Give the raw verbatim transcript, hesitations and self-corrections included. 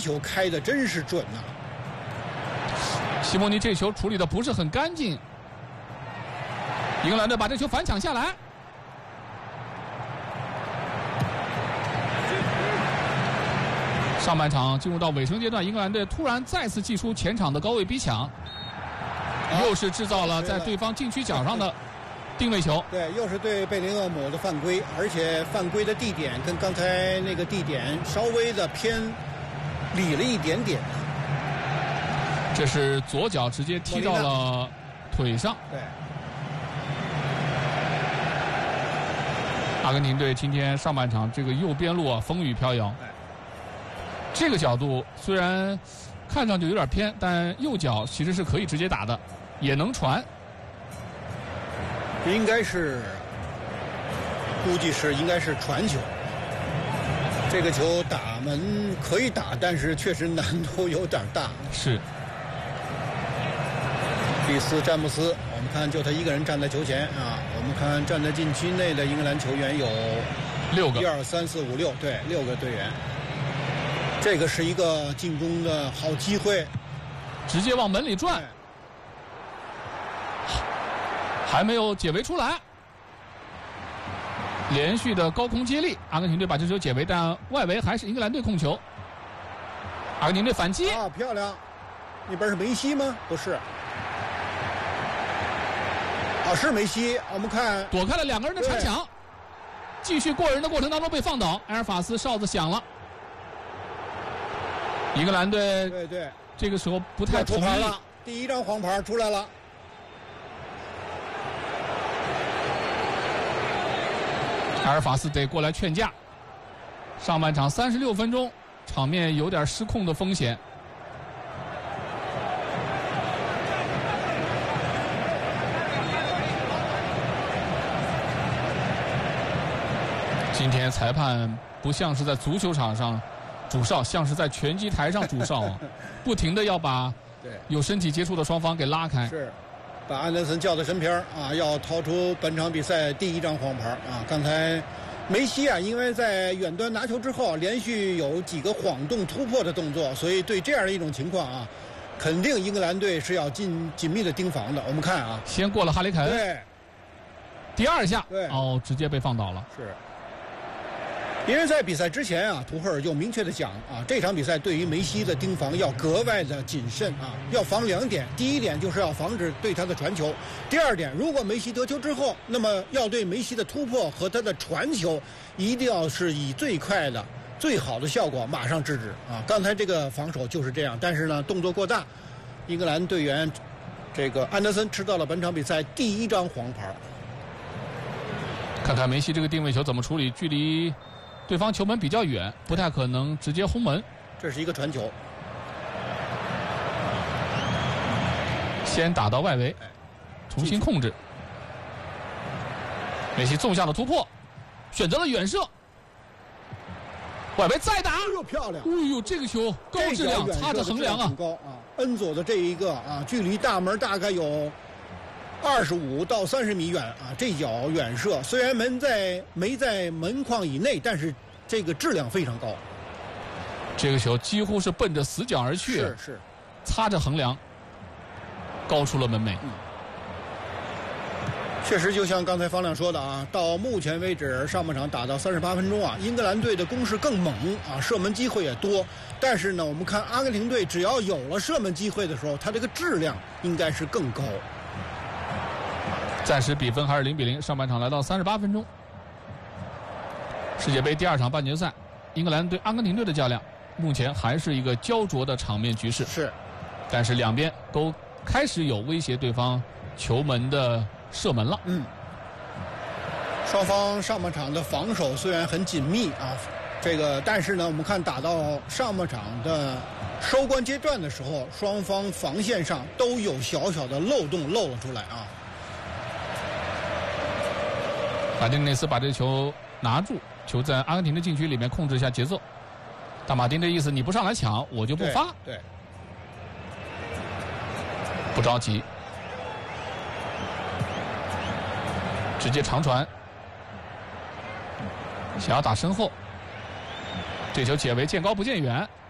球开的真是准呐、啊！ 西蒙尼这球处理的不是很干净，英格兰队把这球反抢下来。上半场进入到尾声阶段，英格兰队突然再次祭出前场的高位逼抢，又是制造了在对方禁区角上的定位球。 对，又是对贝林厄姆的犯规，而且犯规的地点跟刚才那个地点稍微的偏里了一点点。 这是左脚直接踢到了腿上。 对。 阿根廷队今天上半场这个右边路啊，风雨飘摇。这个角度虽然看上去有点偏，但右脚其实是可以直接打的，也能传。 应该是，估计是应该是传球。这个球打门可以打，但是确实难度有点大。 是。 里斯詹姆斯，我们看就他一个人站在球前啊。我们看站在禁区内的英格兰球员有六个， 一二三四五六，对，六个队员。这个是一个进攻的好机会， 直接往门里转，还没有解围出来。连续的高空接力，阿根廷队把这球解围，但外围还是英格兰队控球。阿根廷队反击啊，漂亮！那边是梅西吗？不是，啊，是梅西。我们看躲开了两个人的铲抢，继续过人的过程当中被放倒，埃尔法斯哨子响了。英格兰队对对， 这个时候不太同意了，第一张黄牌出来了。 埃尔法斯得过来劝架。上半场三十六分钟，场面有点失控的风险。今天裁判不像是在足球场上主哨，像是在拳击台上主哨啊，不停的要把有身体接触的双方给拉开。 是，把安德森叫到身边啊，要掏出本场比赛第一张黄牌啊。刚才梅西啊，因为在远端拿球之后，连续有几个晃动突破的动作，所以对这样的一种情况啊，肯定英格兰队是要紧紧密的盯防的。我们看啊， 先过了哈里凯恩， 对， 第二下， 对， 哦，直接被放倒了。 是。因为在比赛之前啊，图赫尔就明确的讲啊，这场比赛对于梅西的盯防要格外的谨慎啊，要防两点。第一点就是要防止对他的传球，第二点，如果梅西得球之后，那么要对梅西的突破和他的传球，一定要是以最快的、最好的效果马上制止啊。刚才这个防守就是这样，但是呢，动作过大，英格兰队员这个安德森吃到了本场比赛第一张黄牌。 看看梅西这个定位球怎么处理，距离对方球门比较远，不太可能直接轰门。 这是一个传球， 先打到外围，重新控制。梅西纵向的突破，选择了远射，外围再打， 哎呦漂亮！ 哎呦，这个球高质量，擦着横梁啊！ 高啊！恩佐的这一个啊，距离大门大概有二十五到三十米远啊，这脚远射虽然门在没在门框以内，但是这个质量非常高。 这个球几乎是奔着死角而去， 是是， 擦着横梁，高出了门楣。 嗯，确实就像刚才方亮说的啊，到目前为止上半场打到三十八分钟啊，英格兰队的攻势更猛啊，射门机会也多。但是呢，我们看阿根廷队只要有了射门机会的时候，它这个质量应该是更高。 暂时比分还是零比零。上半场来到三十八分钟，世界杯第二场半决赛，英格兰对阿根廷队的较量，目前还是一个焦灼的场面局势。 是， 但是两边都开始有威胁对方球门的射门了。 嗯，双方上半场的防守虽然很紧密啊，这个但是呢，我们看打到上半场的收官阶段的时候，双方防线上都有小小的漏洞露了出来啊。 马丁内斯把这球拿住，球在阿根廷的禁区里面控制一下节奏。大马丁的意思，你不上来抢，我就不发。 对，对， 不着急，直接长传，想要打身后，这球解围见高不见远，